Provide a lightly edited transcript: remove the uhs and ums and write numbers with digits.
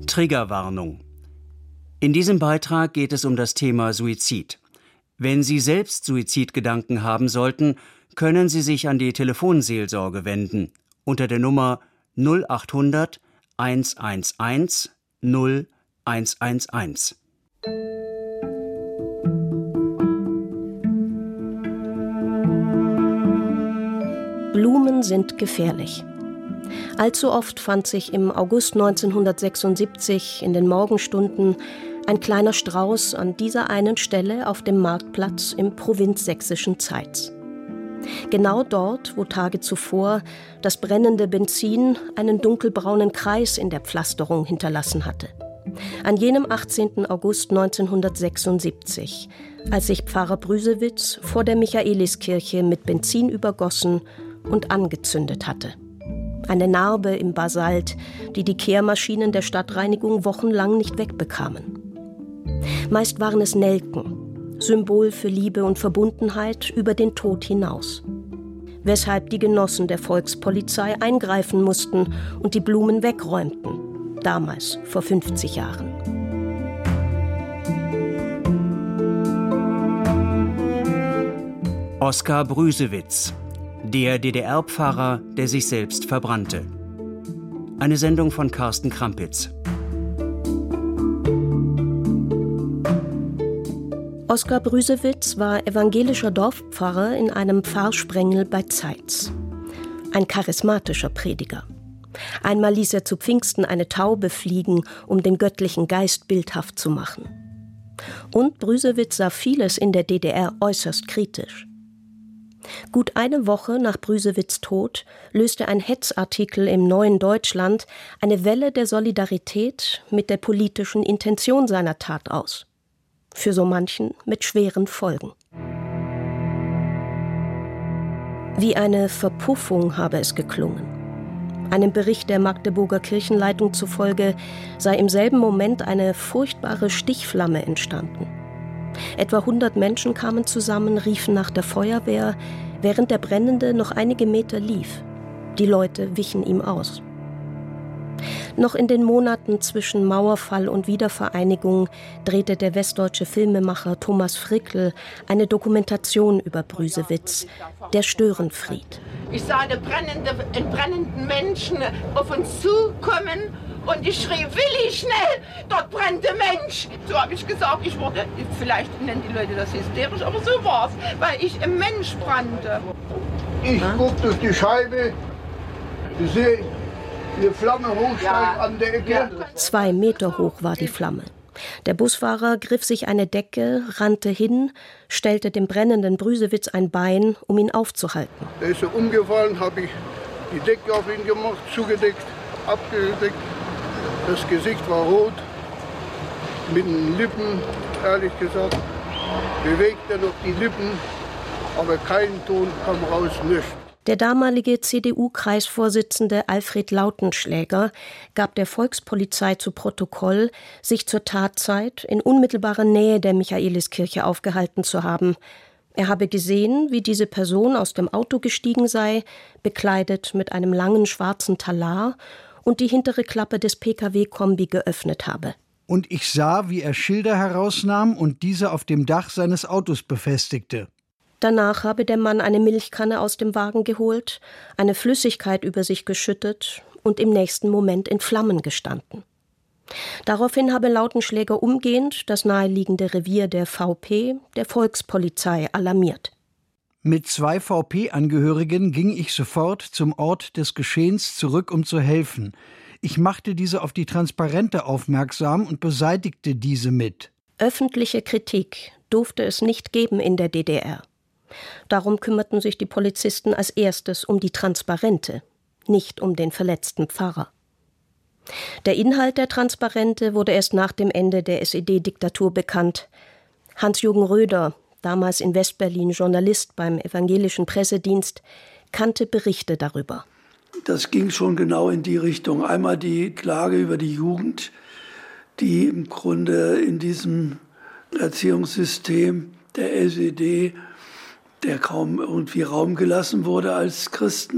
Triggerwarnung. In diesem Beitrag geht es um das Thema Suizid. Wenn Sie selbst Suizidgedanken haben sollten, können Sie sich an die Telefonseelsorge wenden unter der Nummer 0800 111 0111. Blumen sind gefährlich. Allzu oft fand sich im August 1976 in den Morgenstunden ein kleiner Strauß an dieser einen Stelle auf dem Marktplatz im provinzsächsischen Zeitz. Genau dort, wo Tage zuvor das brennende Benzin einen dunkelbraunen Kreis in der Pflasterung hinterlassen hatte. An jenem 18. August 1976, als sich Pfarrer Brüsewitz vor der Michaeliskirche mit Benzin übergossen und angezündet hatte. Eine Narbe im Basalt, die die Kehrmaschinen der Stadtreinigung wochenlang nicht wegbekamen. Meist waren es Nelken, Symbol für Liebe und Verbundenheit über den Tod hinaus. Weshalb die Genossen der Volkspolizei eingreifen mussten und die Blumen wegräumten, damals vor 50 Jahren. Oskar Brüsewitz, der DDR-Pfarrer, der sich selbst verbrannte. Eine Sendung von Carsten Krampitz. Oskar Brüsewitz war evangelischer Dorfpfarrer in einem Pfarrsprengel bei Zeitz. Ein charismatischer Prediger. Einmal ließ er zu Pfingsten eine Taube fliegen, um den göttlichen Geist bildhaft zu machen. Und Brüsewitz sah vieles in der DDR äußerst kritisch. Gut eine Woche nach Brüsewitz' Tod löste ein Hetzartikel im Neuen Deutschland eine Welle der Solidarität mit der politischen Intention seiner Tat aus. Für so manchen mit schweren Folgen. Wie eine Verpuffung habe es geklungen. Einem Bericht der Magdeburger Kirchenleitung zufolge sei im selben Moment eine furchtbare Stichflamme entstanden. Etwa 100 Menschen kamen zusammen, riefen nach der Feuerwehr, während der Brennende noch einige Meter lief. Die Leute wichen ihm aus. Noch in den Monaten zwischen Mauerfall und Wiedervereinigung drehte der westdeutsche Filmemacher Thomas Frickel eine Dokumentation über Brüsewitz, der Störenfried. Ich sah einen brennenden Menschen auf uns zukommen und ich schrie, Willi, schnell, dort brennt der Mensch. So habe ich gesagt, ich wurde, vielleicht nennen die Leute das hysterisch, aber so war's, weil ich im Mensch brannte. Ich guck durch die Scheibe, ich sehe die Flamme hochsteigen an der Ecke. Ja. 2 Meter hoch war die Flamme. Der Busfahrer griff sich eine Decke, rannte hin, stellte dem brennenden Brüsewitz ein Bein, um ihn aufzuhalten. Er ist so umgefallen, habe ich die Decke auf ihn gemacht, zugedeckt, abgedeckt. Das Gesicht war rot, mit den Lippen, ehrlich gesagt, bewegte er noch die Lippen, aber kein Ton kam raus, nichts. Der damalige CDU-Kreisvorsitzende Alfred Lautenschläger gab der Volkspolizei zu Protokoll, sich zur Tatzeit in unmittelbarer Nähe der Michaeliskirche aufgehalten zu haben. Er habe gesehen, wie diese Person aus dem Auto gestiegen sei, bekleidet mit einem langen schwarzen Talar, und die hintere Klappe des Pkw-Kombi geöffnet habe. Und ich sah, wie er Schilder herausnahm und diese auf dem Dach seines Autos befestigte. Danach habe der Mann eine Milchkanne aus dem Wagen geholt, eine Flüssigkeit über sich geschüttet und im nächsten Moment in Flammen gestanden. Daraufhin habe Lautenschläger umgehend das naheliegende Revier der VP, der Volkspolizei, alarmiert. Mit 2 VP-Angehörigen ging ich sofort zum Ort des Geschehens zurück, um zu helfen. Ich machte diese auf die Transparente aufmerksam und beseitigte diese mit. Öffentliche Kritik durfte es nicht geben in der DDR. Darum kümmerten sich die Polizisten als erstes um die Transparente, nicht um den verletzten Pfarrer. Der Inhalt der Transparente wurde erst nach dem Ende der SED-Diktatur bekannt. Hans-Jürgen Röder, damals in Westberlin Journalist beim evangelischen Pressedienst, kannte Berichte darüber. Das ging schon genau in die Richtung. Einmal die Klage über die Jugend, die im Grunde in diesem Erziehungssystem der SED, der kaum irgendwie Raum gelassen wurde als Christen.